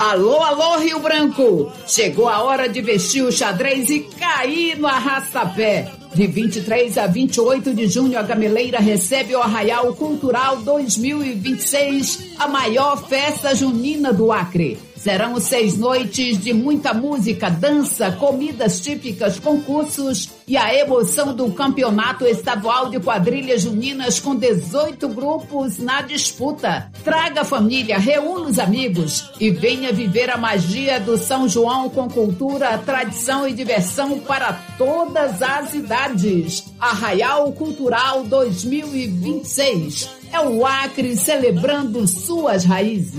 Alô, alô, Rio Branco! Chegou a hora de vestir o xadrez e cair no arrasta-pé. De 23 a 28 de junho, a Gameleira recebe o Arraial Cultural 2026, a maior festa junina do Acre. Serão 6 noites de muita música, dança, comidas típicas, concursos e a emoção do campeonato estadual de quadrilhas juninas com 18 grupos na disputa. Traga a família, reúna os amigos e venha viver a magia do São João com cultura, tradição e diversão para todas as idades. Arraial Cultural 2026. É o Acre celebrando suas raízes.